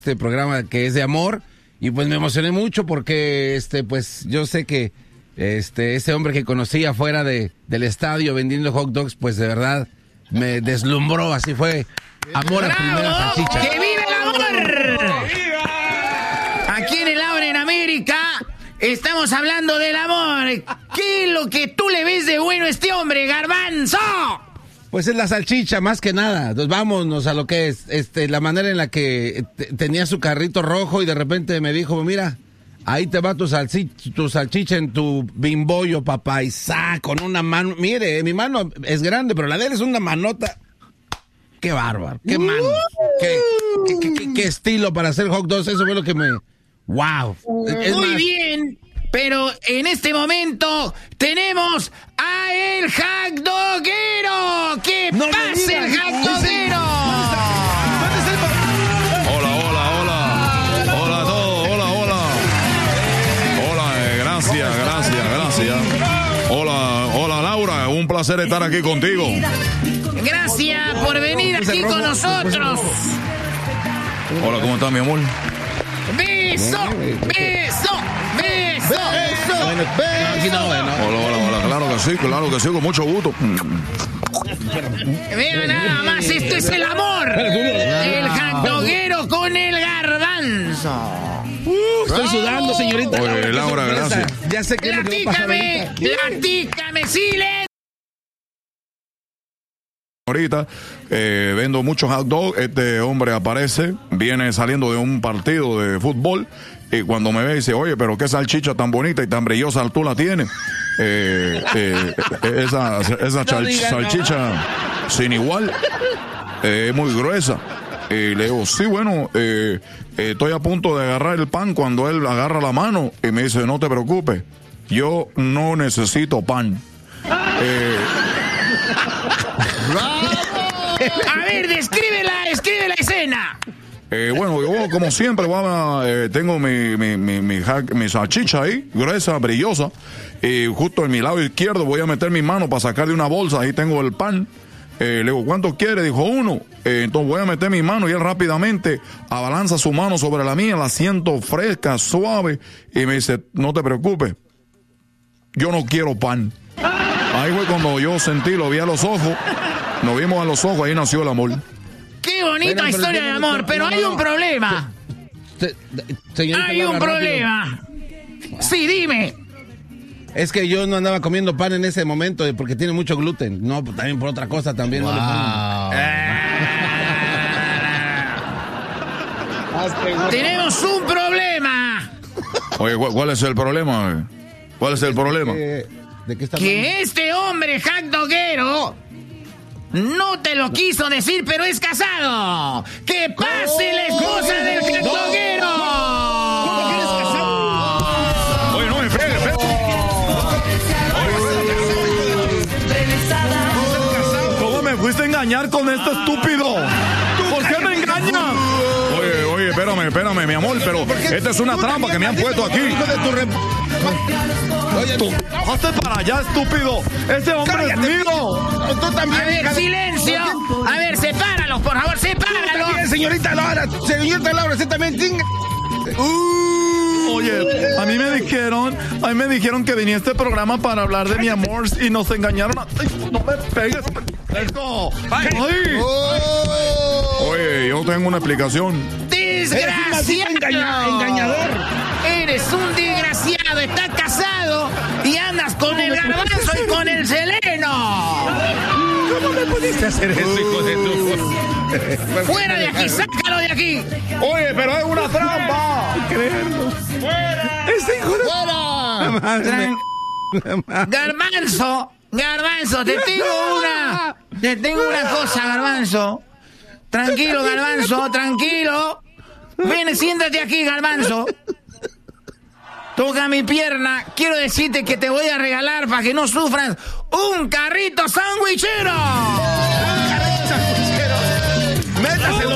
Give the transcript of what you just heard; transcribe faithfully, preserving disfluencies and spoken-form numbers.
este programa que es de amor, y pues me emocioné mucho porque este pues yo sé que este ese hombre que conocí afuera de, del estadio vendiendo hot dogs, pues de verdad me deslumbró, así fue amor a primera salchicha. ¡Que vive el amor! Aquí en el Ahora en América estamos hablando del amor. ¿Qué es lo que tú le ves de bueno a este hombre, Garbanzo? Pues es la salchicha, más que nada. Entonces vámonos a lo que es este la manera en la que t- tenía su carrito rojo y de repente me dijo, mira, ahí te va tu salchicha, tu salchicha en tu bimbollo, papá, y sa, con una mano. Mire, mi mano es grande, pero la de él es una manota. Qué bárbaro, qué mano, qué, qué, qué, qué, qué estilo para hacer hot dogs. Eso fue lo que me... ¡Wow! Es Muy más, bien, pero en este momento tenemos a el hotdoguero. ¡Que No me pase digas, el hotdoguero! Hola, hola, hola. Hola a todos, hola, hola. Hola, eh, gracias, gracias, gracias. Hola, hola Laura, un placer estar aquí contigo. Gracias por venir aquí con nosotros. Hola, ¿cómo estás, mi amor? ¡Beso! ¡Beso! ¡Beso! aquí no, bueno. Hola, hola, hola, claro que sí, claro que sí, con mucho gusto. Vean nada más, esto es el amor. El hotdoguero con el garbanzo. Uh, estoy sudando, señorita. Oye, Laura, qué Laura, sorpresa. gracias. Ya sé qué es lo que va a pasar Platícame, ahorita. platícame, silencio. Ahorita eh, vendo muchos hot dogs. Este hombre aparece, viene saliendo de un partido de fútbol y cuando me ve dice, oye, pero qué salchicha tan bonita y tan brillosa tú la tienes. Eh, eh, esa esa chal- diga, salchicha no. sin igual, eh, es muy gruesa. Y le digo, sí, bueno, eh, eh, estoy a punto de agarrar el pan cuando él agarra la mano y me dice, no te preocupes, yo no necesito pan. Eh, A ver, descríbela, describe la escena. Eh, bueno, yo como siempre voy a, eh, tengo mi, mi, mi, mi, hack- mi salchicha ahí, gruesa, brillosa, y justo en mi lado izquierdo voy a meter mi mano para sacar de una bolsa, ahí tengo el pan. Eh, le digo, ¿cuánto quiere? Dijo, uno. Eh, entonces voy a meter mi mano y él rápidamente abalanza su mano sobre la mía, la siento fresca, suave, y me dice, no te preocupes, yo no quiero pan. Ahí fue cuando yo sentí, lo vi a los ojos, nos vimos a los ojos, ahí nació el amor. Qué bonita Bueno, pero historia yo de no- amor, pero no, hay no, un no. problema. Se- señorita Hay Laura, un rápido. problema. Sí, dime. Es que yo no andaba comiendo pan en ese momento eh, porque tiene mucho gluten. No, pues, también por otra cosa también. No le pongan. Tenemos un problema. Oye, ¿cuál, cuál es el problema? ¿Cuál es el problema? Eh, ¿De qué está hablando? Que este hombre hotdoguero no te lo quiso decir, pero es casado. ¡Que pase la esposa del hotdoguero! ¿Cómo que eres casado? Oye, no me fregues, fregues. ¿Cómo me fuiste a engañar con esto estúpido? ¿Por qué me engañas? Oye, oye, espérame, espérame, mi amor, pero esta es una trampa que me han puesto aquí. Hijo de tu re... Oye, Tú, hazte para allá, estúpido. Ese hombre Cállate, es mío. tú A también. ver, hija de- silencio. A ver, sepáralos, por favor, sepáralos. También, señorita Laura, señorita Laura, usted también tinga. Oye, a mí me dijeron, a mí me dijeron que venía a este programa para hablar de mi amor y nos engañaron. A... Ay, no me pegues. Eso. Ay. Oye, yo tengo una explicación. Desgraciado. Engaña- engañador. Eres un desgraciado. Estás casado y andas con el garbanzo y con el seleno. ¿Cómo me pudiste hacer eso, hijo de tu... Fuera de aquí, sácalo de aquí. Oye, pero es una trampa. ¡Ese hijo de... ¡Fuera! Tran- Garbanzo, Garbanzo, te tengo una, te tengo una cosa, Garbanzo. Tranquilo, Garbanzo, tranquilo. Ven, siéntate aquí, Garbanzo. Toca mi pierna. Quiero decirte que te voy a regalar para que no sufras un carrito sandwichero. ¡Métase